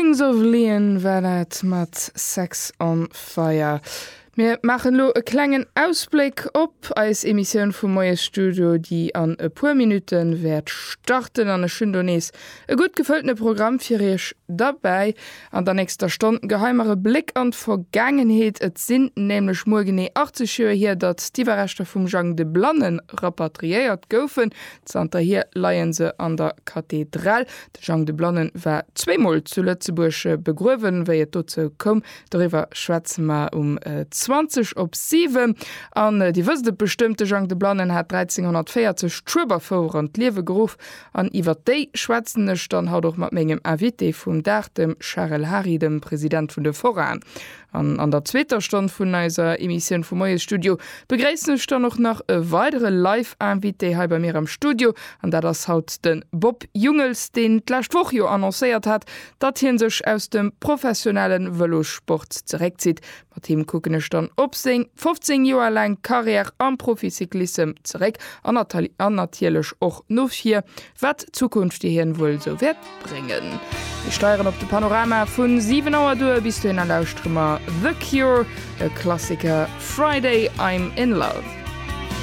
Kings of Leon wart mat Sex on Fire. Wir machen lo e klengen Ausblick op als Emission vum Moie Studio, die an e paar Minuten werd starten an e Schöndonees. E gut gefülltene Programm fir ech dabei an der nächster Stunde geheimere Blick an Vergangenheit. Et sind nämlich morgen 80 Jahre hier, dat die Reste vom Jean de Blannen repatriiert goufen. Zter hier leiien se an der Kathedral. De Jean de Blannen war zweimal zu Lützeburg begroeven, wer je dazu kom. Darüber schwätzen wir 20:07 an die wüste bestimmte Jean de Blannen hat 1340 Truber vor und Lewegrof an iwwer déi schwätzennech dann haut doch mat mengegem Avité vum Dach dem Charles Harry, dem Präsident vun de Voran. An der zweiter Stunde vun eiser Emission vum Moie Studio begräisnech dann noch nach e weitere Live-Invité bei mir am Studio, an der das haut den Bob Jungels, den d'lächt Woch jo annoncéiert hat, dat hien sech aus dem professionellen Velosport zurückzieht. Mit ihm gucken ich dann op seg 15 Joer lang Karriere am Proficyclism zurück, an natürlich auch noch hier, wat Zukunft die hier wohl so wird bringen. Wir steuern auf de Panorama von 7 Uhr durch bis du in der Lausströmer The Cure, der Klassiker Friday I'm in Love.